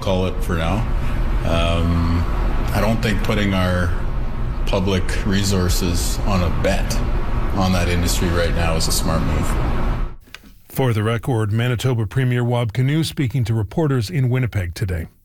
call it for now. I don't think putting our public resources on a bet on that industry right now is a smart move. For the record, Manitoba Premier Wab Kinew speaking to reporters in Winnipeg today.